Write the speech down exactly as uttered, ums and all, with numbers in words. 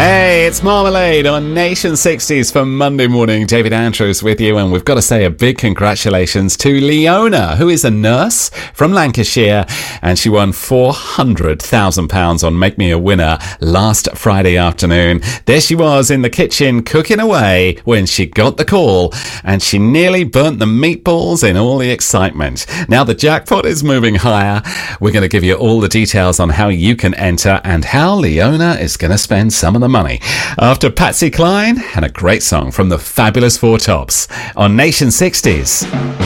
Hey, it's Marmalade on Nation sixties for Monday morning. David Andrews with you, and we've got to say a big congratulations to Leona, who is a nurse from Lancashire, and she won four hundred thousand pounds on Make Me a Winner last Friday afternoon. There she was in the kitchen cooking away when she got the call, and she nearly burnt the meatballs in all the excitement. Now the jackpot is moving higher. We're going to give you all the details on how you can enter and how Leona is going to spend some of the money after Patsy Cline and a great song from the Fabulous Four Tops on Nation sixties.